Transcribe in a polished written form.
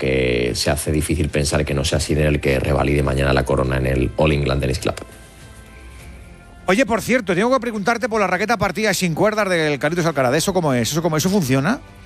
que se hace difícil pensar que no sea Sinner el que revalide mañana la corona en el All England Tennis Club. Oye, por cierto, tengo que preguntarte por la raqueta partida sin cuerdas del Carlitos Alcaraz. ¿Eso cómo es? ¿Eso funciona?